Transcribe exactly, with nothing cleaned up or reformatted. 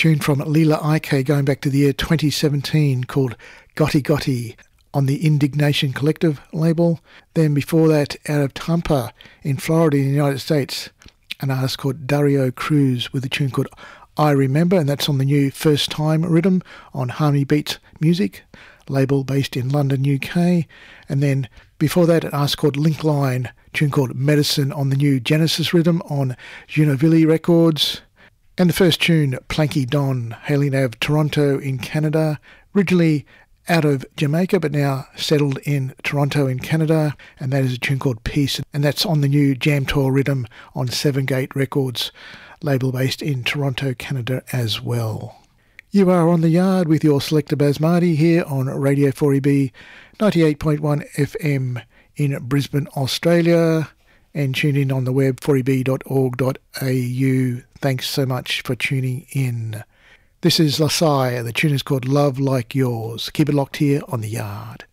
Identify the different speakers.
Speaker 1: tune from Lila Ike going back to the year twenty seventeen called Gotti Gotti on the Indignation Collective label. Then before that, out of Tampa in Florida in the United States, an artist called Dario Cruz with a tune called I Remember, and that's on the new First Time Rhythm on Harmony Beats Music, label based in London, U K. And then before that, an artist called Link Line, tune called Medicine on the new Genesis Rhythm on Junovilli Records. And the first tune, Planky Don, hailing out of Toronto in Canada, originally out of Jamaica but now settled in Toronto in Canada, and that is a tune called Peace, and that's on the new Jam Tour Rhythm on Seven Gate Records, label based in Toronto, Canada as well. You are on the yard with your selector Basmati here on Radio four E B ninety-eight point one F M in Brisbane, Australia, and tune in on the web four e b dot org dot a u. Thanks so much for tuning in. This is Lasai. The tune is called Love Like Yours. Keep it locked here on the yard.